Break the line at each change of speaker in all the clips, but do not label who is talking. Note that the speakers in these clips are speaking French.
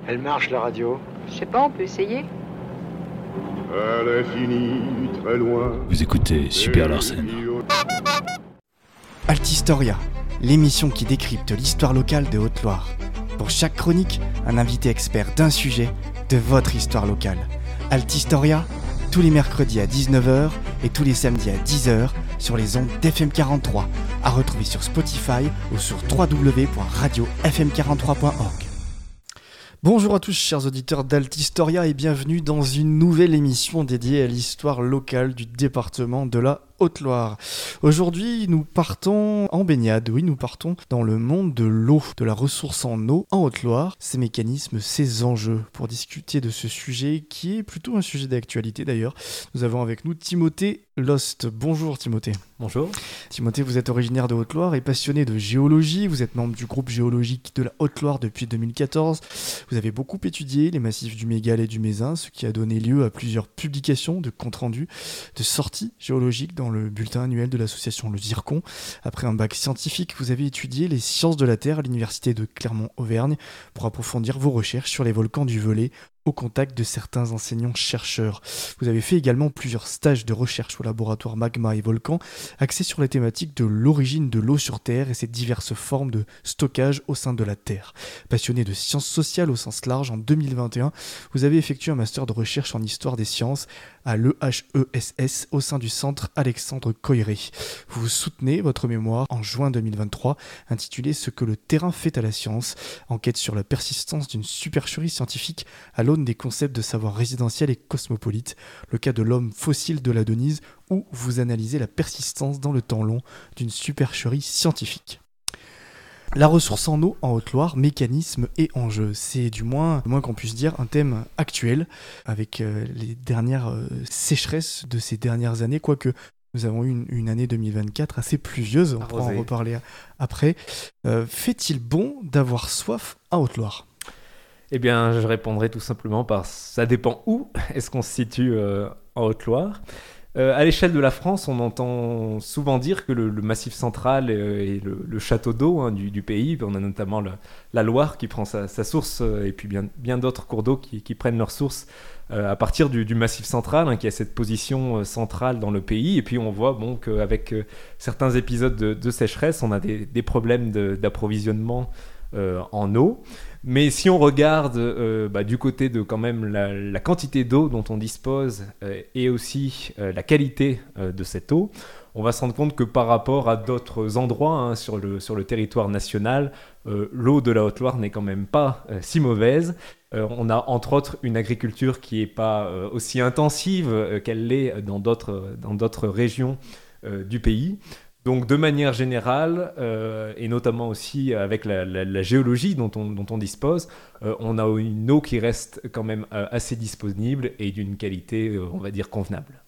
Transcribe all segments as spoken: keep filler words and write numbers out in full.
Elle marche, la radio.
Je sais pas, on peut essayer.
À l'infini, très loin.
Vous écoutez Super Larsen.
Altistoria, l'émission qui décrypte l'histoire locale de Haute-Loire. Pour chaque chronique, un invité expert d'un sujet de votre histoire locale. Altistoria, tous les mercredis à dix-neuf heures et tous les samedis à dix heures sur les ondes d'F M quarante-trois, à retrouver sur Spotify ou sur w w w point radio f m quarante-trois point org. Bonjour à tous chers auditeurs d'Altistoria et bienvenue dans une nouvelle émission dédiée à l'histoire locale du département de la Haute-Loire. Aujourd'hui, nous partons en baignade, oui, nous partons dans le monde de l'eau, de la ressource en eau en Haute-Loire, ses mécanismes, ses enjeux. Pour discuter de ce sujet qui est plutôt un sujet d'actualité d'ailleurs, nous avons avec nous Timothée Lost. Bonjour Timothée.
Bonjour.
Timothée, vous êtes originaire de Haute-Loire et passionné de géologie. Vous êtes membre du groupe géologique de la Haute-Loire depuis deux mille quatorze. Vous avez beaucoup étudié les massifs du Mégale et du Mézin, ce qui a donné lieu à plusieurs publications de comptes rendus, de sorties géologiques dans le bulletin annuel de l'association Le Zircon. Après un bac scientifique, vous avez étudié les sciences de la Terre à l'université de Clermont-Auvergne pour approfondir vos recherches sur les volcans du Velay au contact de certains enseignants-chercheurs. Vous avez fait également plusieurs stages de recherche au laboratoire Magma et Volcan, axés sur les thématiques de l'origine de l'eau sur Terre et ses diverses formes de stockage au sein de la Terre. Passionné de sciences sociales au sens large, en deux mille vingt et un, vous avez effectué un master de recherche en histoire des sciences à l'E H E S S au sein du centre Alexandre Coiré. Vous soutenez votre mémoire en juin deux mille vingt-trois, intitulée « Ce que le terrain fait à la science », enquête sur la persistance d'une supercherie scientifique à l'aune des concepts de savoir résidentiel et cosmopolite, le cas de l'homme fossile de l'Adonis, où vous analysez la persistance dans le temps long d'une supercherie scientifique. La ressource en eau en Haute-Loire, mécanismes et enjeux, c'est du moins, du moins qu'on puisse dire un thème actuel avec euh, les dernières euh, sécheresses de ces dernières années, quoique nous avons eu une, une année deux mille vingt-quatre assez pluvieuse, on pourra en reparler après. Euh, fait-il bon d'avoir soif en Haute-Loire ?
Eh bien, je répondrai tout simplement par ça dépend où est-ce qu'on se situe euh, en Haute-Loire. Euh, à l'échelle de la France, on entend souvent dire que le, le Massif central euh, est le, le château d'eau hein, du, du pays. On a notamment le, la Loire qui prend sa, sa source euh, et puis bien, bien d'autres cours d'eau qui, qui prennent leur source euh, à partir du, du Massif central, hein, qui a cette position euh, centrale dans le pays. Et puis on voit bon, qu'avec euh, certains épisodes de, de sécheresse, on a des, des problèmes de, d'approvisionnement euh, en eau. Mais si on regarde euh, bah, du côté de quand même la, la quantité d'eau dont on dispose euh, et aussi euh, la qualité euh, de cette eau, on va se rendre compte que par rapport à d'autres endroits hein, sur, le, sur le territoire national, euh, l'eau de la Haute-Loire n'est quand même pas euh, si mauvaise. Euh, on a entre autres une agriculture qui n'est pas euh, aussi intensive euh, qu'elle l'est dans d'autres, dans d'autres régions euh, du pays. Donc de manière générale, euh, et notamment aussi avec la, la, la géologie dont on, dont on dispose, euh, on a une eau qui reste quand même euh, assez disponible et d'une qualité, euh, on va dire, convenable.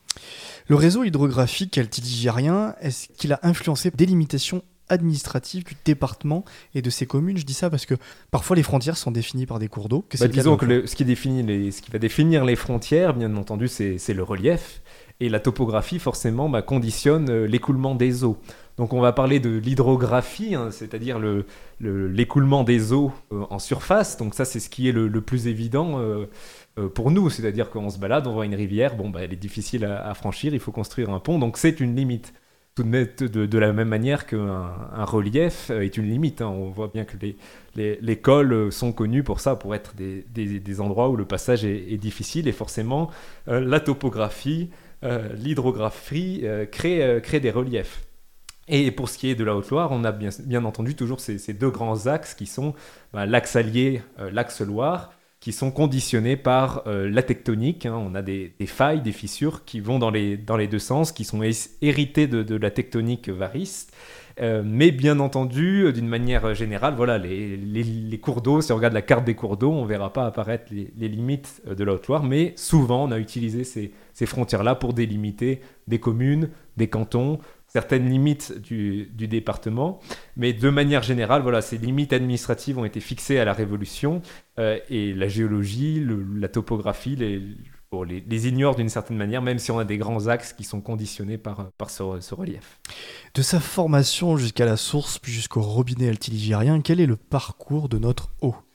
Le réseau hydrographique altiligérien, est-ce qu'il a influencé des limitations administratives du département et de ses communes? Je dis ça parce que parfois les frontières sont définies par des cours d'eau. Que
bah, disons que le, ce, qui définit les, ce qui va définir les frontières, bien entendu, c'est, c'est le relief. Et la topographie, forcément, bah, conditionne euh, l'écoulement des eaux. Donc on va parler de l'hydrographie, hein, c'est-à-dire le, le, l'écoulement des eaux euh, en surface. Donc ça, c'est ce qui est le, le plus évident euh, euh, pour nous. C'est-à-dire qu'on se balade, on voit une rivière, bon, bah, elle est difficile à, à franchir, il faut construire un pont. Donc c'est une limite. Tout de, même, de, de la même manière qu'un un relief est une limite. Hein. On voit bien que les, les, les cols sont connus pour ça, pour être des, des, des endroits où le passage est, est difficile. Et forcément, euh, la topographie... Euh, l'hydrographie euh, crée, euh, crée des reliefs. Et pour ce qui est de la Haute-Loire, on a bien, bien entendu toujours ces, ces deux grands axes qui sont bah, l'axe allié, euh, l'axe Loire, qui sont conditionnés par euh, la tectonique. Hein. On a des, des failles, des fissures qui vont dans les, dans les deux sens, qui sont héritées de, de la tectonique variste. Euh, mais bien entendu, d'une manière générale, voilà, les, les, les cours d'eau, si on regarde la carte des cours d'eau, on ne verra pas apparaître les, les limites de la Haute-Loire, mais souvent on a utilisé ces, ces frontières-là pour délimiter des communes, des cantons, certaines limites du, du département. Mais de manière générale, voilà, ces limites administratives ont été fixées à la Révolution euh, et la géologie, le, la topographie, les, bon, les, les ignore d'une certaine manière, même si on a des grands axes qui sont conditionnés par, par ce, ce relief.
De sa formation jusqu'à la source, puis jusqu'au robinet altiligérien, quel est le parcours de notre eau ?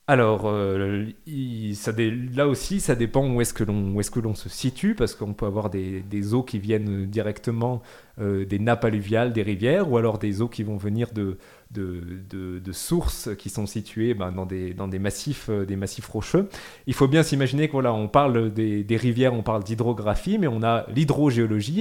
Alors, euh, il- ça dé- là aussi, ça dépend où est-ce que l'on, où est-ce que l'on se situe, parce qu'on peut avoir des, des eaux qui viennent directement euh, des nappes alluviales, des rivières, ou alors des eaux qui vont venir de, de, de- de sources qui sont situées ben, dans, des, dans des massifs, euh, des massifs rocheux. Il faut bien s'imaginer que voilà, on parle des, des rivières, on parle d'hydrographie, mais on a l'hydrogéologie